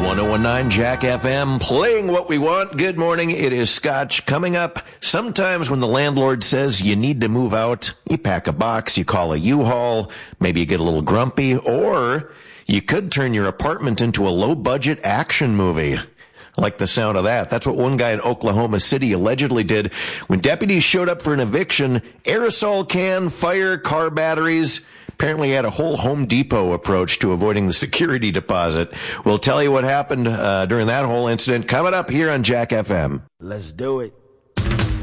1019 Jack FM, playing what we want. Good morning. It is Scotch. Coming up, sometimes when the landlord says you need to move out, you pack a box, you call a U-Haul, maybe you get a little grumpy, or you could turn your apartment into a low-budget action movie. I like the sound of that. That's what one guy in Oklahoma City allegedly did when deputies showed up for an eviction. Aerosol can, fire, car batteries. Apparently had a whole Home Depot approach to avoiding the security deposit. We'll tell you what happened during that whole incident coming up here on Jack FM. Let's do it.